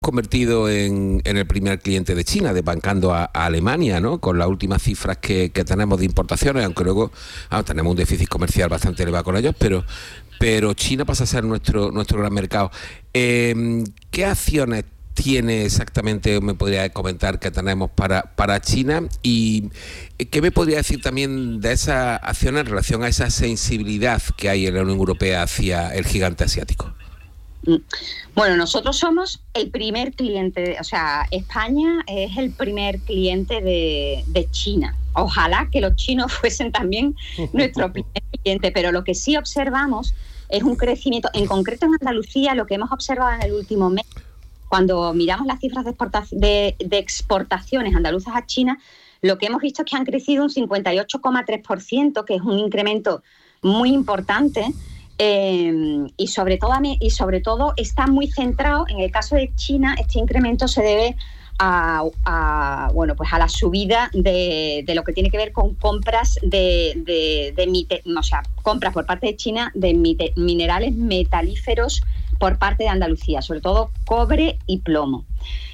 convertido en el primer cliente de China, desbancando a Alemania, ¿no? Con las últimas cifras que tenemos de importaciones, aunque luego tenemos un déficit comercial bastante elevado con ellos, pero China pasa a ser nuestro gran mercado. ¿Qué acciones tiene exactamente, me podría comentar, que tenemos para China? ¿Y qué me podría decir también de esas acciones en relación a esa sensibilidad que hay en la Unión Europea hacia el gigante asiático? Bueno, nosotros somos el primer cliente, o sea, España es el primer cliente de China. Ojalá que los chinos fuesen también nuestro primer cliente, pero lo que sí observamos es un crecimiento, en concreto en Andalucía, lo que hemos observado en el último mes, cuando miramos las cifras de exportaciones andaluzas a China, lo que hemos visto es que han crecido un 58,3%, que es un incremento muy importante. Y sobre todo está muy centrado, en el caso de China, este incremento se debe a la subida de lo que tiene que ver con compras compras por parte de China de minerales metalíferos por parte de Andalucía, sobre todo cobre y plomo.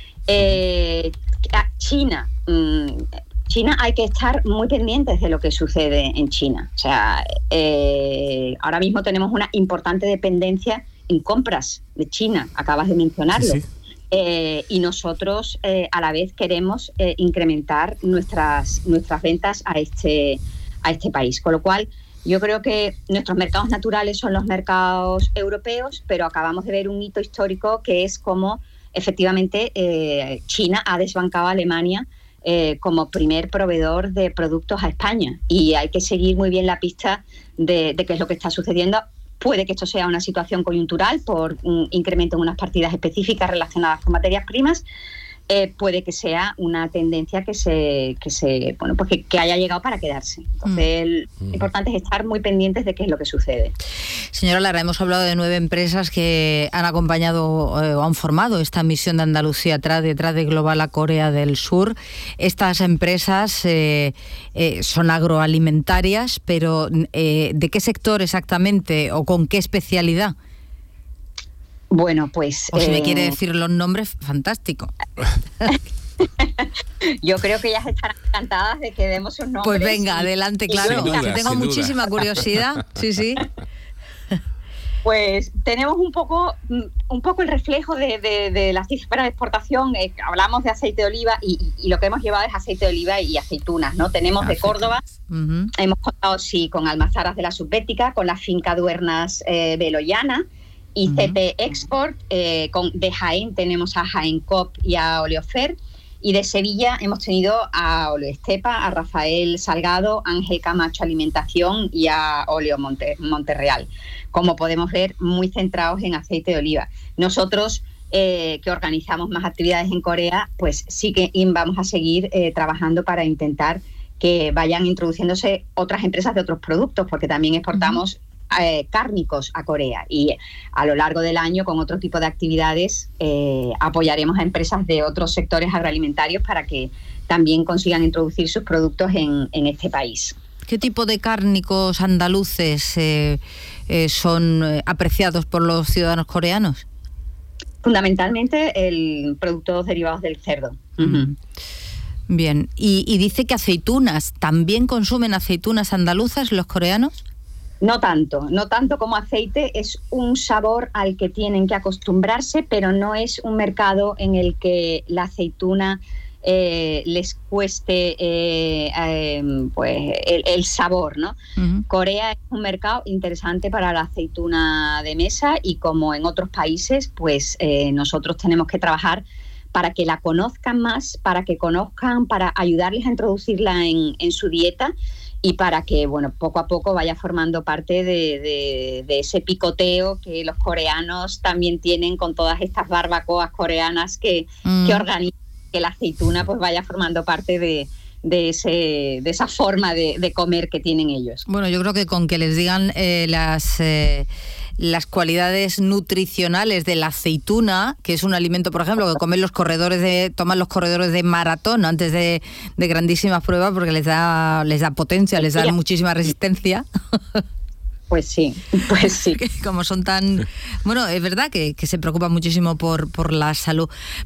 China hay que estar muy pendientes de lo que sucede en China. O sea, ahora mismo tenemos una importante dependencia en compras de China, acabas de mencionarlo. Sí. Y nosotros a la vez queremos incrementar nuestras ventas a este país. Con lo cual, yo creo que nuestros mercados naturales son los mercados europeos, pero acabamos de ver un hito histórico que es cómo efectivamente China ha desbancado a Alemania como primer proveedor de productos a España, y hay que seguir muy bien la pista de qué es lo que está sucediendo. Puede que esto sea una situación coyuntural por un incremento en unas partidas específicas relacionadas con materias primas, puede que sea una tendencia que haya llegado para quedarse. Entonces, lo importante es estar muy pendientes de qué es lo que sucede. Señora Lara, hemos hablado de 9 empresas que han acompañado o han formado esta misión de Andalucía detrás de Global a Corea del Sur. Estas empresas son agroalimentarias, pero ¿de qué sector exactamente o con qué especialidad? Bueno, pues... O si me quiere decir los nombres, fantástico. Yo creo que ellas estarán encantadas de que demos sus nombres. Pues venga, adelante, claro. Tengo muchísima curiosidad. Sí. Pues tenemos un poco el reflejo de las cifras de exportación. Hablamos de aceite de oliva y lo que hemos llevado es aceite de oliva y aceitunas, ¿no? Tenemos de Córdoba, hemos contado con Almazaras de la Subbética, con la finca Duernas Beloyana, y CP Export, de Jaén tenemos a Jaén Coop y a Oleofer, y de Sevilla hemos tenido a Oleoestepa, a Rafael Salgado, Ángel Camacho Alimentación y a Oleo Monterreal. Como podemos ver, muy centrados en aceite de oliva. Nosotros, que organizamos más actividades en Corea, pues sí que vamos a seguir trabajando para intentar que vayan introduciéndose otras empresas de otros productos, porque también exportamos cárnicos a Corea, y a lo largo del año, con otro tipo de actividades, apoyaremos a empresas de otros sectores agroalimentarios para que también consigan introducir sus productos en este país. ¿Qué tipo de cárnicos andaluces son apreciados por los ciudadanos coreanos? Fundamentalmente productos derivados del cerdo. Bien, y dice que aceitunas, ¿también consumen aceitunas andaluzas los coreanos? No tanto como aceite. Es un sabor al que tienen que acostumbrarse, pero no es un mercado en el que la aceituna les cueste el sabor, ¿no? Corea es un mercado interesante para la aceituna de mesa, y como en otros países, pues nosotros tenemos que trabajar para que la conozcan más, para ayudarles a introducirla en su dieta, y para que, poco a poco vaya formando parte de ese picoteo que los coreanos también tienen con todas estas barbacoas coreanas que organizan, que la aceituna pues vaya formando parte de esa forma de comer que tienen ellos. Bueno, yo creo que con que les digan las cualidades nutricionales de la aceituna, que es un alimento, por ejemplo, que toman los corredores de maratón antes de grandísimas pruebas, porque les da potencia, les da muchísima resistencia. Pues sí. Como son tan... Bueno, es verdad que se preocupa muchísimo por la salud.